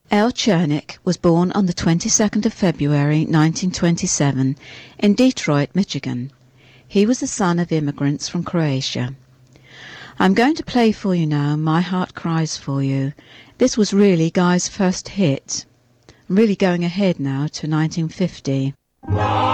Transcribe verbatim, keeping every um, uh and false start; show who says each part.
Speaker 1: Al Chernik was born on the twenty-second of February nineteen twenty-seven in Detroit, Michigan. He was the son of immigrants from Croatia. I'm going to play for you now My Heart Cries For You. This was really Guy's first hit. I'm really going ahead now to nineteen fifty.